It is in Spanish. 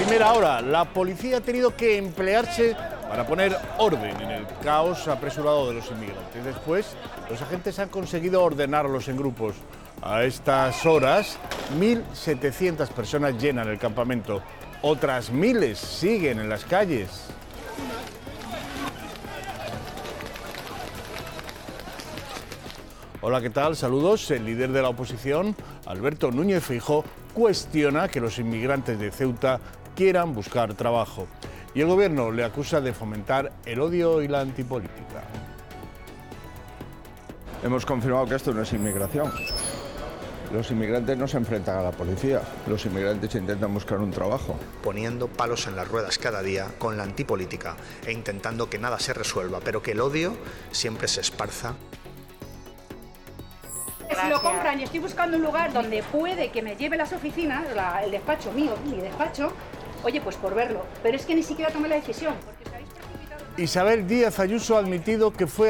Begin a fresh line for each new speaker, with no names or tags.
primera hora, la policía ha tenido que emplearse para poner orden en el caos apresurado de los inmigrantes. Después, los agentes han conseguido ordenarlos en grupos. A estas horas, 1.700 personas llenan el campamento. Otras miles siguen en las calles. Hola, ¿qué tal? Saludos. El líder de la oposición, Alberto Núñez Feijóo, cuestiona que los inmigrantes de Ceuta quieran buscar trabajo. Y el gobierno le acusa de fomentar el odio y la antipolítica.
Hemos confirmado que esto no es inmigración. Los inmigrantes no se enfrentan a la policía, los inmigrantes intentan buscar un trabajo.
Poniendo palos en las ruedas cada día con la antipolítica e intentando que nada se resuelva, pero que el odio siempre se esparza.
Si lo compran y estoy buscando un lugar donde puede que me lleve las oficinas, el despacho mío, mi despacho, oye, pues por verlo. Pero es que ni siquiera tomé la decisión.
Isabel Díaz Ayuso ha admitido que fue